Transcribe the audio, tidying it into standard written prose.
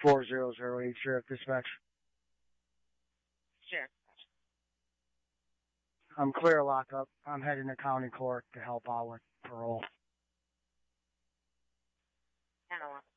4008, Sheriff Dispatch. Sure. I'm clear of lockup. I'm heading to county court to help out with parole. I don't want